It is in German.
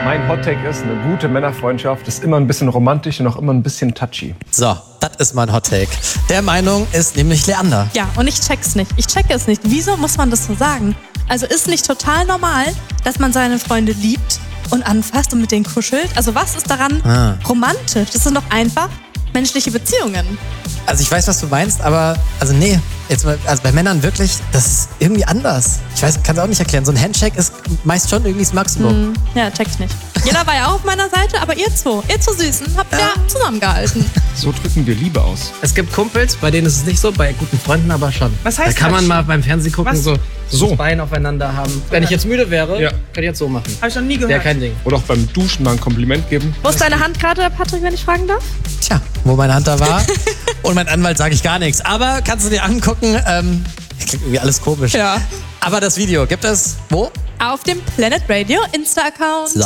Mein Hottake ist, eine gute Männerfreundschaft ist immer ein bisschen romantisch und auch immer ein bisschen touchy. So, das ist mein Hottake. Der Meinung ist nämlich Leander. Ja, und ich check's nicht. Ich checke es nicht. Wieso muss man das so sagen? Also ist nicht total normal, dass man seine Freunde liebt und anfasst und mit denen kuschelt? Also was ist daran romantisch? Das sind doch einfach menschliche Beziehungen. Also ich weiß, was du meinst, aber also nee, jetzt mal, also bei Männern wirklich, das ist irgendwie anders. Ich weiß, kann es auch nicht erklären. So ein Handshake ist meist schon irgendwie das Maximum. Ja, check ich nicht. Jeder war ja auch auf meiner Seite, aber ihr zwei Süßen, habt ja zusammengehalten. So drücken wir Liebe aus. Es gibt Kumpels, bei denen ist es nicht so, bei guten Freunden aber schon. Was heißt da kann man das? mal beim Fernsehen gucken, Was? so So. das Bein aufeinander haben. Wenn ich jetzt müde wäre, Ja. könnte ich jetzt so machen. Hab ich noch nie gehört. Wäre kein Ding. Oder auch beim Duschen mal ein Kompliment geben. Wo ist deine Handkarte, Patrick, wenn ich fragen darf? Tja, wo meine Hand da war. Und mein Anwalt sage ich gar nichts. Aber kannst du dir angucken, klingt irgendwie alles komisch. Ja. Aber das Video gibt es wo? Auf dem Planet Radio Insta-Account. So.